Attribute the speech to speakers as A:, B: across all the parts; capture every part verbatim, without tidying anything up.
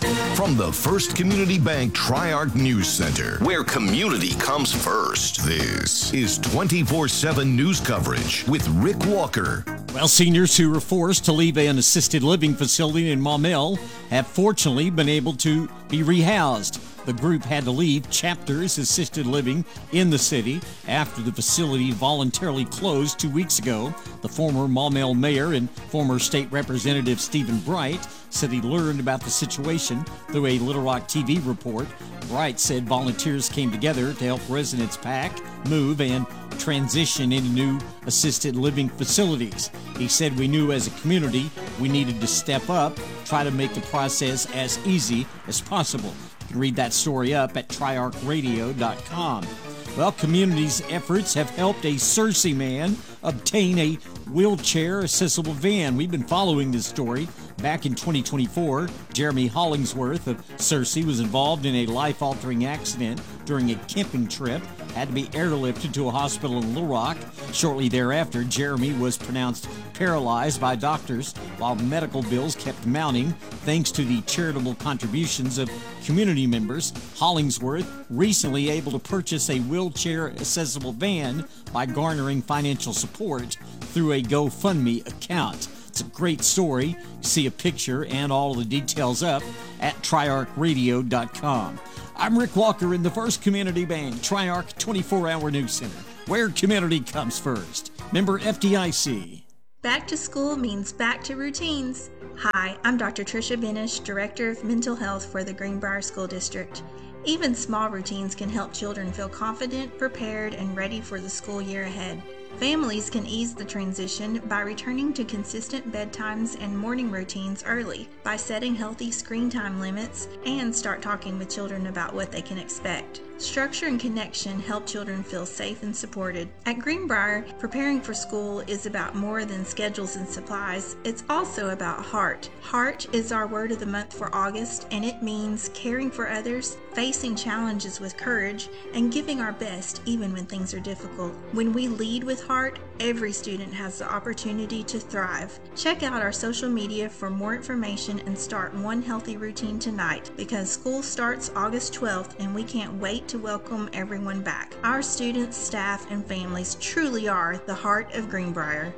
A: From the First Community Bank Tri-Arc News Center, where community comes first, this is twenty-four seven news coverage with Rick Walker.
B: Well, seniors who were forced to leave an assisted living facility in Maumelle have fortunately been able to be rehoused. The group had to leave Chapters Assisted Living in the city after the facility voluntarily closed two weeks ago. The former Maumelle mayor and former state representative Stephen Bright said he learned about the situation through a Little Rock T V report. Bright said volunteers came together to help residents pack, move, and transition into new assisted living facilities. He said, "We knew as a community we needed to step up, try to make the process as easy as possible." You can read that story up at tri arc radio dot com. Well, community's efforts have helped a Searcy man obtain a wheelchair-accessible van. We've been following this story. Back in twenty twenty-four, Jeremy Hollingsworth of Searcy was involved in a life-altering accident during a camping trip, had to be airlifted to a hospital in Little Rock. Shortly thereafter, Jeremy was pronounced paralyzed by doctors while medical bills kept mounting. Thanks to the charitable contributions of community members, Hollingsworth recently able to purchase a wheelchair-accessible van by garnering financial support through a GoFundMe account. It's a great story. See a picture and all the details up at tri arc radio dot com. I'm Rick Walker in the First Community Bank Tri-Arc twenty-four hour News Center, where community comes first. Member F D I C.
C: Back to school means back to routines. Hi, I'm Doctor Tricia Benish, Director of Mental Health for the Greenbrier School District. Even small routines can help children feel confident, prepared, and ready for the school year ahead. Families can ease the transition by returning to consistent bedtimes and morning routines early, by setting healthy screen time limits, and start talking with children about what they can expect. Structure and connection help children feel safe and supported. At Greenbrier, preparing for school is about more than schedules and supplies. It's also about heart. Heart is our word of the month for August, and it means caring for others, facing challenges with courage, and giving our best even when things are difficult. When we lead with heart, every student has the opportunity to thrive. Check out our social media for more information and start one healthy routine tonight, because school starts August twelfth and we can't wait to welcome everyone back. Our students, staff, and families truly are the heart of Greenbrier.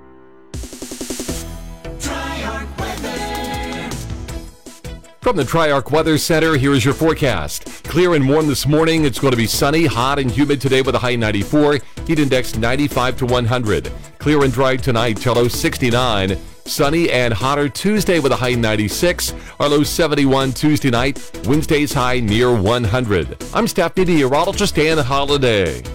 D: Tri-Arc Weather.
E: From the Tri-Arc Weather Center, here is your forecast. Clear and warm this morning. It's going to be sunny, hot, and humid today with a high ninety-four. Heat index ninety-five to one hundred. Clear and dry tonight till low sixty-nine. Sunny and hotter Tuesday with a high ninety-six. Our low seventy-one Tuesday night. Wednesday's high near one hundred. I'm staff meteorologist Dan Holliday.